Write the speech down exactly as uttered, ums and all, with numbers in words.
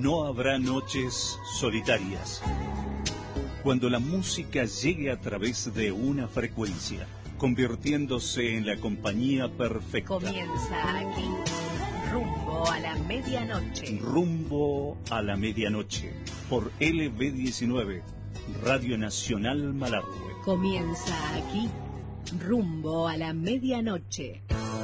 No habrá noches solitarias. Cuando la música llegue a través de una frecuencia, convirtiéndose en la compañía perfecta. Comienza aquí, rumbo a la medianoche. Rumbo a la medianoche, por L B diecinueve, Radio Nacional Malargüe. Comienza aquí, rumbo a la medianoche.